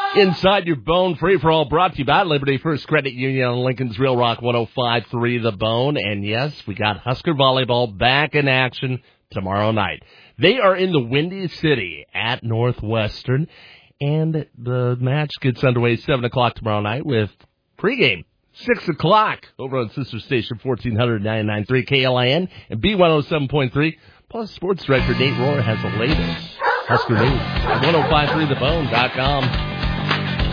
Inside Your Bone, free for all, brought to you by Liberty First Credit Union on Lincoln's Real Rock 105.3 The Bone. And yes, we got Husker Volleyball back in action tomorrow night. They are in the Windy City at Northwestern, and the match gets underway 7 o'clock tomorrow night with pregame 6 o'clock over on Sister Station 1499.3 KLIN and B107.3. Plus, sports director Nate Rohr has the latest Husker News at 1053thebone.com.